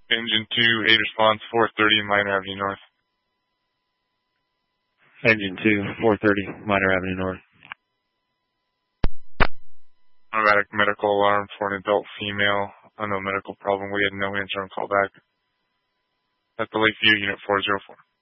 Engine 2, 8 response, 430 Minor Avenue North. Engine 2, 430 Minor Avenue North. Automatic medical alarm for an adult female. Unknown medical problem. We had no answer on callback. At the Lakeview, Unit 404.